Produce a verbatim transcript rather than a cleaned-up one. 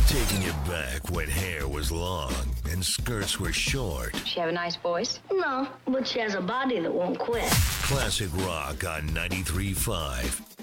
Taking you back when hair was long and skirts were short. She have a nice voice? No, but she has a body that won't quit. Classic rock on ninety-three point five.